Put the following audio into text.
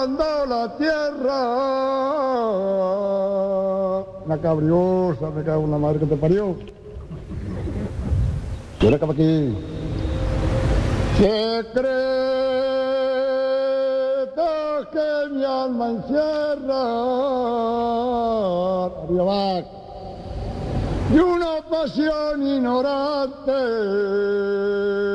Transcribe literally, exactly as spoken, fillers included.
cuando la tierra... Una cabriosa, me cago en la madre que te parió. Quiero acá aquí. Secretos que mi alma encierra. Arriba va. Y una pasión ignorante